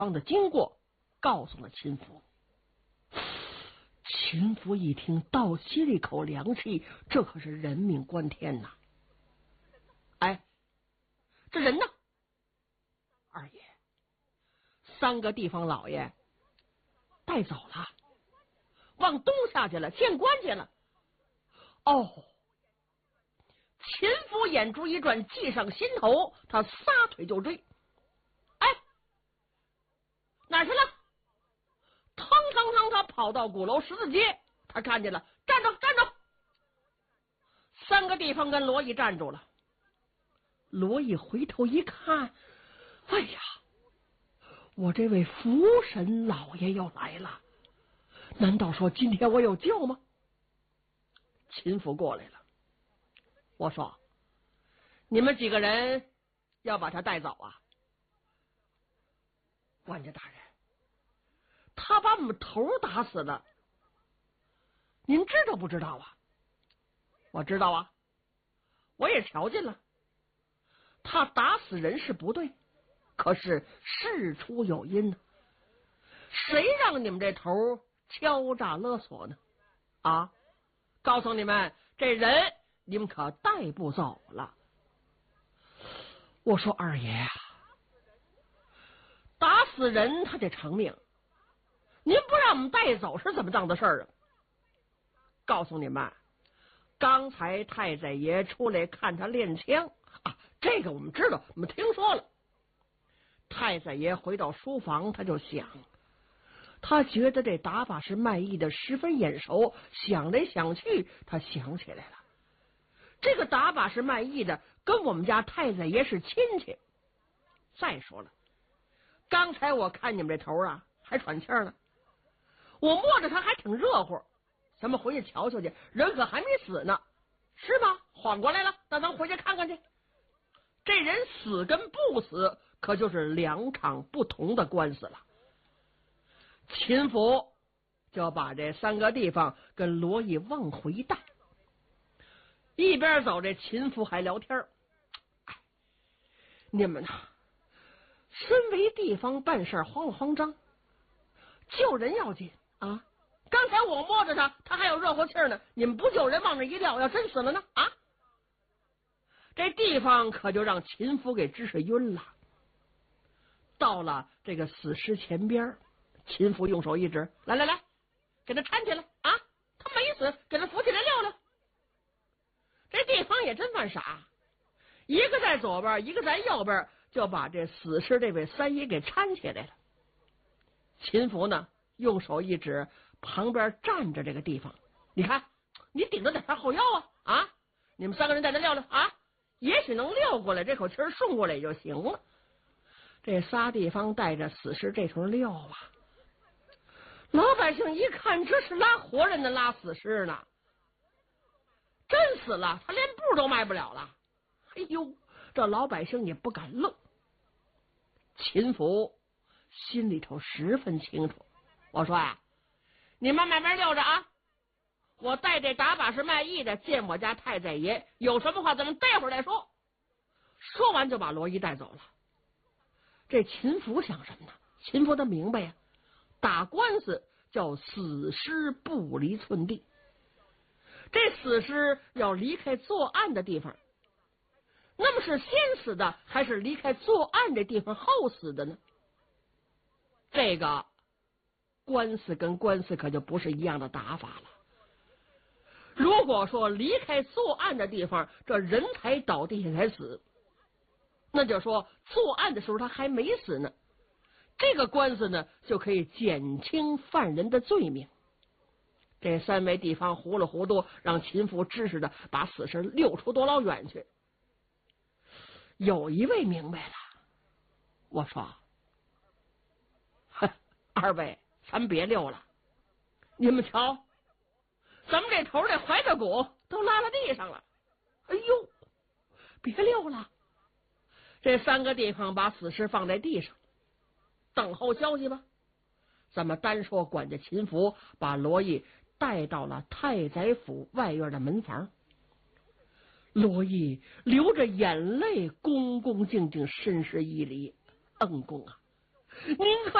方的经过告诉了秦福。秦福一听，倒吸了一口凉气，这可是人命关天呐！哎，这人呢？二爷，3个地方老爷带走了，往东下去了，见官去了。哦，秦福眼珠一转，计上心头，他撒腿就追。哎，哪儿去了？腾腾腾，他跑到鼓楼十字街，他看见了，站住，站住！3个地方跟罗毅站住了。罗毅回头一看，哎呀，我这位福神老爷要来了，难道说今天我有救吗？秦福过来了，我说你们几个人要把他带走啊？管家大人，他把我们头打死了，您知道不知道啊？我知道啊，我也瞧见了，他打死人是不对，可是事出有因呢。谁让你们这头敲诈勒索呢？啊，告诉你们，这人你们可带不走了。我说二爷啊，打死人他得偿命，您不让我们带走是怎么当的事儿啊？告诉你们，刚才太宰爷出来看他练枪啊，这个我们知道，我们听说了。太宰爷回到书房，他就想，他觉得这打法是卖艺的十分眼熟，想来想去，他想起来了，这个打把式卖艺的跟我们家太宰爷是亲戚。再说了，刚才我看你们这头啊还喘气儿呢，我摸着他还挺热乎，咱们回去瞧瞧去，人可还没死呢，是吧？缓过来了，那咱回去看看去。这人死跟不死可就是2场不同的官司了。秦福就把这3个地方跟罗毅往回带，一边走，这秦福还聊天。哎，你们呐，身为地方办事慌了慌张，救人要紧啊！刚才我摸着他，他还有热乎气呢，你们不救人，往这一撂，要真死了呢啊！这地方可就让秦福给支是晕了。到了这个死尸前边，秦福用手一指，来来来，给他搀起来啊！他没死，给他扶起来撂了。这地方也真犯傻，一个在左边，一个在右边，就把这死尸这位三爷给搀起来了。秦福呢，用手一指旁边站着这个地方，你看，你顶着点他后腰啊！你们3个人在这撂撂啊，也许能撂过来，这口气顺过来也就行了。这仨地方带着死尸这头撂啊，老百姓一看，这是拉活人的拉死尸呢，真死了，他连步都迈不了了。哎呦，这老百姓也不敢愣。秦福心里头十分清楚，我说呀，你们慢慢溜着啊，我带这打把式卖艺的见我家太宰爷，有什么话咱们待会儿再说。说完就把罗毅带走了。这秦福想什么呢？秦福他明白呀，打官司叫死尸不离寸地，这死尸要离开作案的地方，那么是先死的还是离开作案的地方后死的呢？这个官司跟官司可就不是一样的打法了。如果说离开作案的地方，这人才倒地下才死，那就说作案的时候他还没死呢，这个官司呢就可以减轻犯人的罪名。这3位地方糊里糊涂让秦福知识的把死尸溜出多老远去。有一位明白了，我说2位咱别溜了，你们瞧，咱们这头这怀着骨都拉到地上了，哎呦，别溜了。这3个地方把死尸放在地上，等候消息吧。咱们单说管家秦福把罗毅带到了太宰府外院的门房，罗毅流着眼泪恭恭敬敬深施一礼，恩公啊， 您可